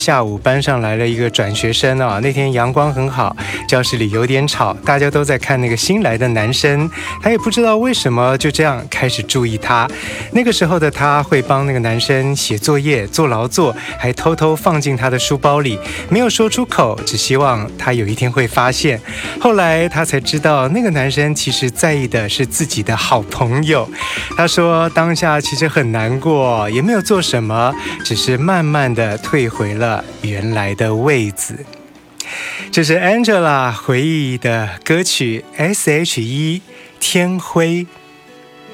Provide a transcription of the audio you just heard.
下午班上来了一个转学生啊，那天阳光很好，教室里有点吵，大家都在看那个新来的男生，他也不知道为什么就这样开始注意他。那个时候的他会帮那个男生写作业、做劳作，还偷偷放进他的书包里，没有说出口，只希望他有一天会发现。后来他才知道，那个男生其实在意的是自己的好朋友。他说当下其实很难过，也没有做什么，只是慢慢的退回了原来的位子。这是 Angela 回忆的歌曲 SHE 天灰。